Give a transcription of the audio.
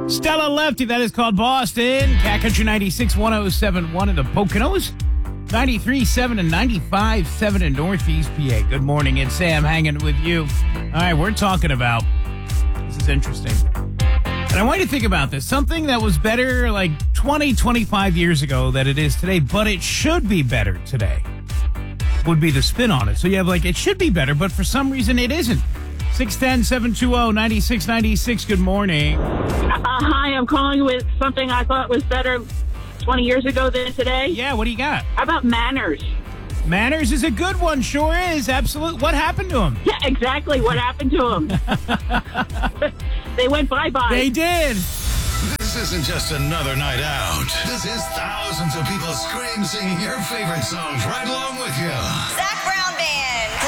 Stella Lefty, that is called Boston. Cat Country 96, 107.1 in the Poconos. 93.7 and 95.7 in Northeast PA. Good morning, it's Sam hanging with you. All right, we're talking about, this is interesting. And I want you to think about this. Something that was better like 20, 25 years ago than it is today, but it should be better today, would be the spin on it. So you have like, it should be better, but for some reason it isn't. 610-720-9696. Good morning. Hi, I'm calling with something I thought was better 20 years ago than today. Yeah, what do you got? How about manners? Manners is a good one. Sure is. Absolutely. What happened to him? Yeah, exactly. What happened to them? They went bye-bye. They did. This isn't just another night out. This is thousands of people singing your favorite songs right along with you. Zach Brown Band.